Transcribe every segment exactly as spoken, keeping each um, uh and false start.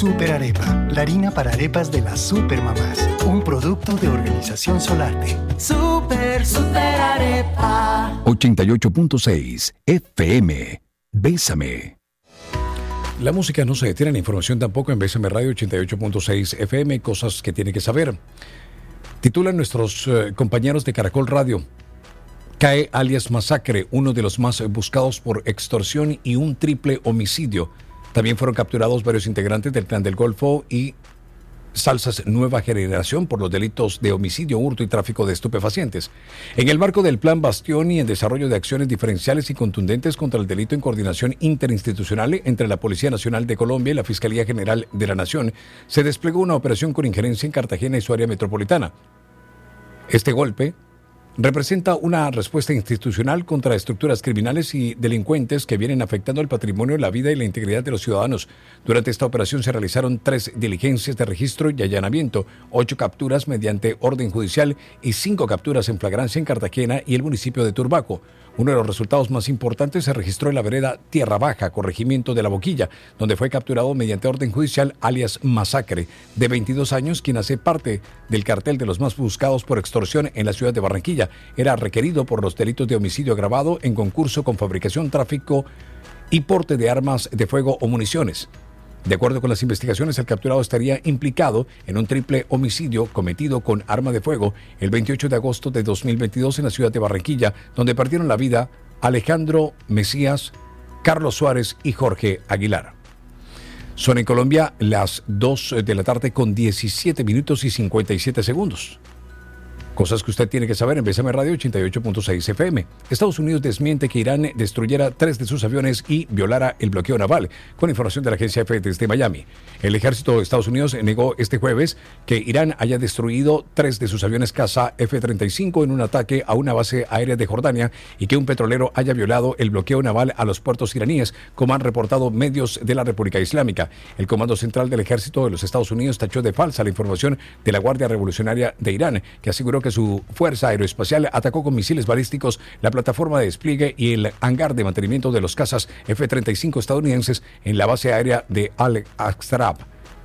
Super Arepa, la harina para arepas de las supermamás. Un producto de Organización Solarte. Super, super arepa. ochenta y ocho punto seis F M. Bésame. La música no se detiene, la información tampoco en Bésame Radio ochenta y ocho punto seis F M. Cosas que tiene que saber. Titulan nuestros eh, compañeros de Caracol Radio. Cae alias Masacre, uno de los más buscados por extorsión y un triple homicidio. También fueron capturados varios integrantes del Clan del Golfo y Salsas Nueva Generación por los delitos de homicidio, hurto y tráfico de estupefacientes. En el marco del Plan Bastión y en desarrollo de acciones diferenciales y contundentes contra el delito en coordinación interinstitucional entre la Policía Nacional de Colombia y la Fiscalía General de la Nación, se desplegó una operación con injerencia en Cartagena y su área metropolitana. Este golpe representa una respuesta institucional contra estructuras criminales y delincuentes que vienen afectando el patrimonio, la vida y la integridad de los ciudadanos. Durante esta operación se realizaron tres diligencias de registro y allanamiento, ocho capturas mediante orden judicial y cinco capturas en flagrancia en Cartagena y el municipio de Turbaco. Uno de los resultados más importantes se registró en la vereda Tierra Baja, corregimiento de La Boquilla, donde fue capturado mediante orden judicial alias Masacre, de veintidós años, quien hace parte del cartel de los más buscados por extorsión en la ciudad de Barranquilla. Era requerido por los delitos de homicidio agravado en concurso con fabricación, tráfico y porte de armas de fuego o municiones. De acuerdo con las investigaciones, el capturado estaría implicado en un triple homicidio cometido con arma de fuego el veintiocho de agosto de dos mil veintidós en la ciudad de Barranquilla, donde perdieron la vida Alejandro Mesías, Carlos Suárez y Jorge Aguilar. Son en Colombia las dos de la tarde con diecisiete minutos y cincuenta y siete segundos. Cosas que usted tiene que saber en Bésame Radio ochenta y ocho punto seis F M. Estados Unidos desmiente que Irán destruyera tres de sus aviones y violara el bloqueo naval, con información de la agencia F desde Miami. El ejército de Estados Unidos negó este jueves que Irán haya destruido tres de sus aviones caza F treinta y cinco en un ataque a una base aérea de Jordania y que un petrolero haya violado el bloqueo naval a los puertos iraníes, como han reportado medios de la República Islámica. El Comando Central del Ejército de los Estados Unidos tachó de falsa la información de la Guardia Revolucionaria de Irán, que aseguró que su fuerza aeroespacial atacó con misiles balísticos la plataforma de despliegue y el hangar de mantenimiento de los cazas F treinta y cinco estadounidenses en la base aérea de Al-Aqsab.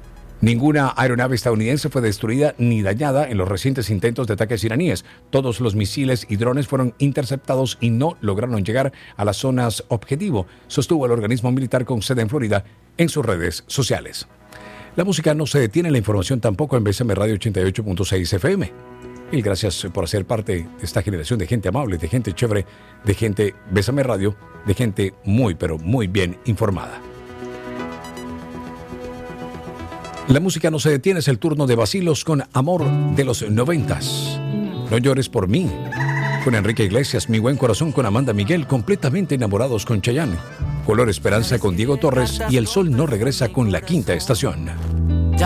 Ninguna aeronave estadounidense fue destruida ni dañada en los recientes intentos de ataques iraníes. Todos los misiles y drones fueron interceptados y no lograron llegar a las zonas objetivo, sostuvo el organismo militar con sede en Florida en sus redes sociales. La música no se detiene, la información tampoco en Bésame Radio ochenta y ocho punto seis F M. Mil gracias por ser parte de esta generación de gente amable, de gente chévere, de gente Bésame Radio, de gente muy, pero muy bien informada. La música no se detiene, es el turno de Vacilos con Amor de los noventas. No llores por mí, con Enrique Iglesias, Mi buen corazón con Amanda Miguel, Completamente enamorados con Chayanne, Color Esperanza con Diego Torres y El sol no regresa con La Quinta Estación.